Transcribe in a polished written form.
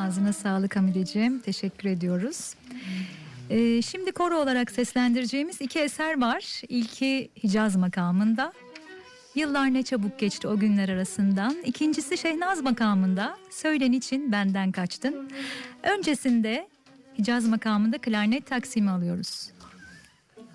Ağzına sağlık Hamide'ciğim. Teşekkür ediyoruz. Şimdi koro olarak seslendireceğimiz iki eser var. İlki Hicaz makamında. Yıllar ne çabuk geçti o günler arasından. İkincisi Şehnaz makamında. Söylen için benden kaçtın. Öncesinde Hicaz makamında klarnet taksimi alıyoruz.